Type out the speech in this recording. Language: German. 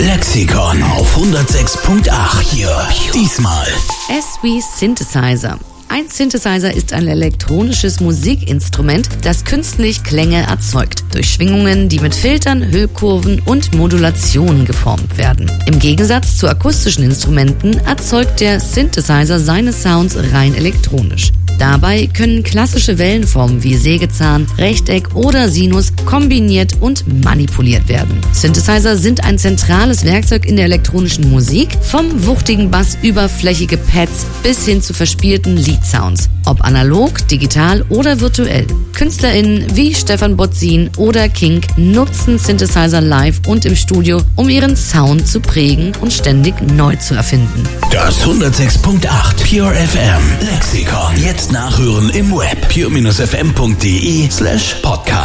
Lexikon auf 106.8 hier. Diesmal S wie Synthesizer. Ein Synthesizer ist ein elektronisches Musikinstrument, das künstlich Klänge erzeugt, durch Schwingungen, die mit Filtern, Hüllkurven und Modulationen geformt werden. Im Gegensatz zu akustischen Instrumenten erzeugt der Synthesizer seine Sounds rein elektronisch. Dabei können klassische Wellenformen wie Sägezahn, Rechteck oder Sinus kombiniert und manipuliert werden. Synthesizer sind ein zentrales Werkzeug in der elektronischen Musik, vom wuchtigen Bass über flächige Pads bis hin zu verspielten Lead-Sounds. Ob analog, digital oder virtuell. KünstlerInnen wie Stefan Botzin oder Kink nutzen Synthesizer live und im Studio, um ihren Sound zu prägen und ständig neu zu erfinden. das 106.8 Pure FM Lexikon. Jetzt nachhören im Web pure-fm.de/podcast.